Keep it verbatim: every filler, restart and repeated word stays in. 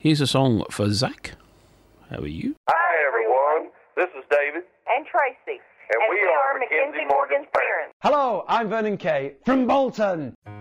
Here's a song for Zach. How are you? Hi, everyone. This is David. And Tracy. And, and we, we are are Mackenzie Mackenzie Morgan's parents. Hello, I'm Vernon Kay from Bolton.